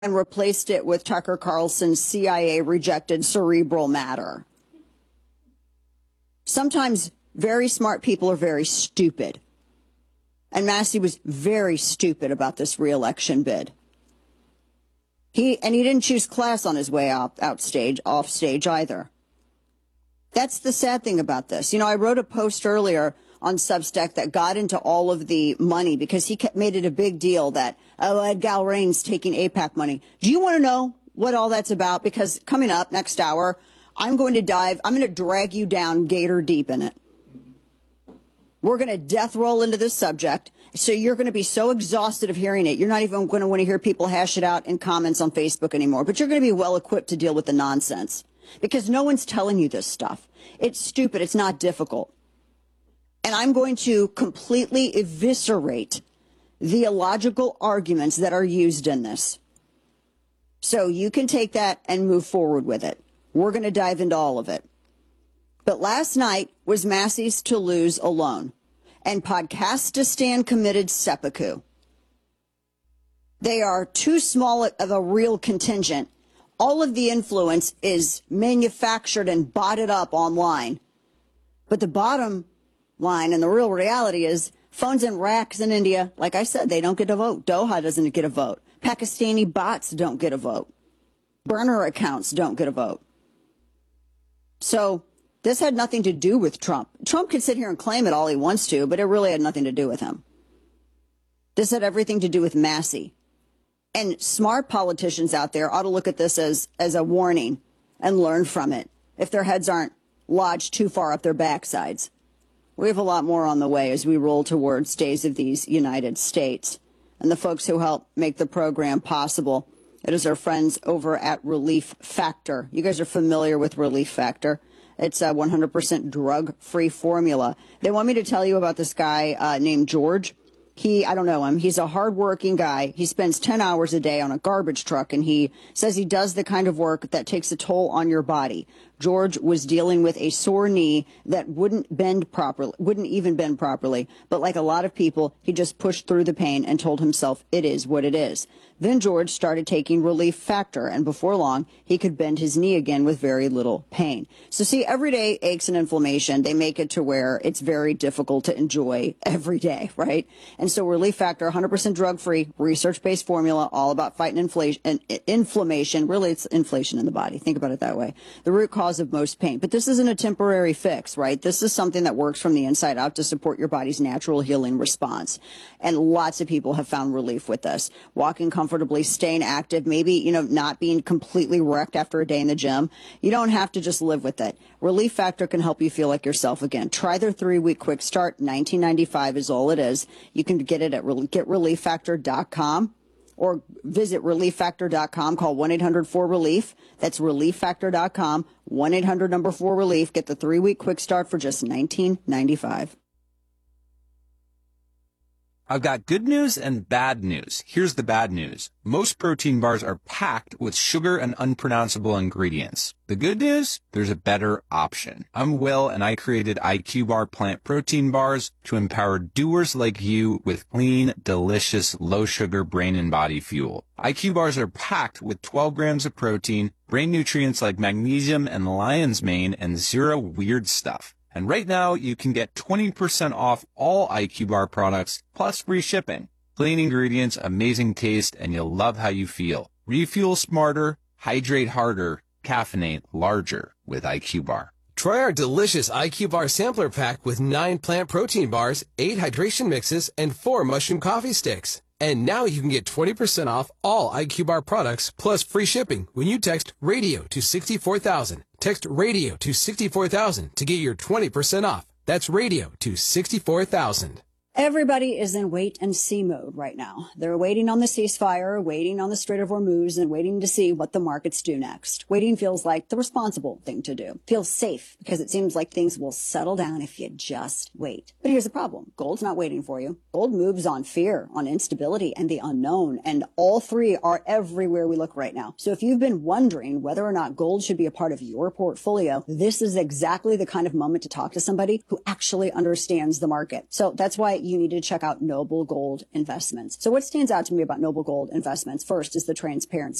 and replaced it with Tucker Carlson's CIA rejected cerebral matter. Sometimes very smart people are very stupid. And Massey was very stupid about this reelection bid. He didn't choose class on his way off stage either. That's the sad thing about this. You know, I wrote a post earlier on Substack that got into all of the money because he made it a big deal that, Ed Galrain's taking AIPAC money. Do you want to know what all that's about? Because coming up next hour, I'm going to drag you down gator deep in it. We're going to death roll into this subject. So you're going to be so exhausted of hearing it. You're not even going to want to hear people hash it out in comments on Facebook anymore. But you're going to be well equipped to deal with the nonsense because no one's telling you this stuff. It's stupid. It's not difficult. And I'm going to completely eviscerate the illogical arguments that are used in this. So you can take that and move forward with it. We're going to dive into all of it. But last night was Massey's to lose alone, and Podcastistan committed seppuku. They are too small of a real contingent. All of the influence is manufactured and botted up online. But the bottom line and the real reality is phones and racks in India, like I said, they don't get a vote. Doha doesn't get a vote. Pakistani bots don't get a vote. Burner accounts don't get a vote. So this had nothing to do with Trump. Trump can sit here and claim it all he wants to, but it really had nothing to do with him. This had everything to do with Massey. And smart politicians out there ought to look at this as a warning and learn from it if their heads aren't lodged too far up their backsides. We have a lot more on the way as we roll towards Days of these United States. And the folks who help make the program possible, it is our friends over at Relief Factor. You guys are familiar with Relief Factor. It's a 100% drug-free formula. They want me to tell you about this guy named George. I don't know him. He's a hardworking guy. He spends 10 hours a day on a garbage truck, and he says he does the kind of work that takes a toll on your body. George was dealing with a sore knee that wouldn't even bend properly. But like a lot of people, he just pushed through the pain and told himself it is what it is. Then George started taking Relief Factor, and before long, he could bend his knee again with very little pain. So see, everyday aches and inflammation, they make it to where it's very difficult to enjoy every day, right? And so Relief Factor, 100% drug-free, research-based formula, all about fighting inflammation. Really, it's inflation in the body. Think about it that way. The root cause of most pain. But this isn't a temporary fix, right? This is something that works from the inside out to support your body's natural healing response. And lots of people have found relief with this. Walking comfortably, staying active, maybe, not being completely wrecked after a day in the gym. You don't have to just live with it. Relief Factor can help you feel like yourself again. Try their 3-week quick start. $19.95 is all it is. You can get it at getrelieffactor.com. Or visit relieffactor.com. Call 1-800-4RELIEF. That's relieffactor.com. 1-800-4RELIEF. Get the 3-week quick start for just $19.95. I've got good news and bad news. Here's the bad news. Most protein bars are packed with sugar and unpronounceable ingredients. The good news? There's a better option. I'm Will, and I created IQ Bar plant protein bars to empower doers like you with clean, delicious, low-sugar brain and body fuel. IQ bars are packed with 12 grams of protein, brain nutrients like magnesium and lion's mane, and zero weird stuff. And right now, you can get 20% off all IQ Bar products, plus free shipping. Clean ingredients, amazing taste, and you'll love how you feel. Refuel smarter, hydrate harder, caffeinate larger with IQ Bar. Try our delicious IQ Bar sampler pack with 9 plant protein bars, 8 hydration mixes, and 4 mushroom coffee sticks. And now you can get 20% off all IQ Bar products plus free shipping when you text RADIO to 64,000. Text RADIO to 64,000 to get your 20% off. That's RADIO to 64,000. Everybody is in wait and see mode right now. They're waiting on the ceasefire, waiting on the Strait of Hormuz, and waiting to see what the markets do next. Waiting feels like the responsible thing to do. Feels safe because it seems like things will settle down if you just wait. But here's the problem. Gold's not waiting for you. Gold moves on fear, on instability, and the unknown. And all three are everywhere we look right now. So if you've been wondering whether or not gold should be a part of your portfolio, this is exactly the kind of moment to talk to somebody who actually understands the market. So that's why you need to check out Noble Gold Investments. So what stands out to me about Noble Gold Investments first is the transparency.